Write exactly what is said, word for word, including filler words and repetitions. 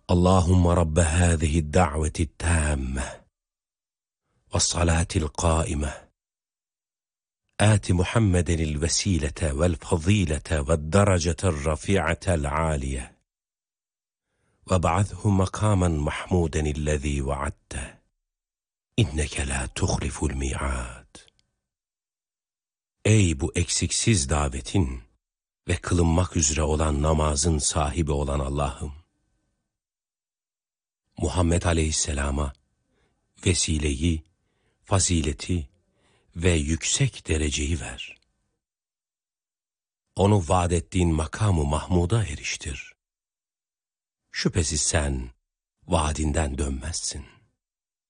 Allahümme Rabbe hâzihi da'veti tâmme ve salatil qâime آت محمد الوسيلة والفضيلة والدرجة الرفيعة العالية وابعثه مقاما محمودا الذي وعدته إنك لا تخلف الميعاد. Ey bu eksiksiz davetin ve kılınmak üzere olan namazın sahibi olan Allah'ım! Muhammed Aleyhisselam'a vesileyi, fazileti ve yüksek dereceyi ver. Onu vaad ettiğin makamı Mahmud'a eriştir. Şüphesiz sen vaadinden dönmezsin.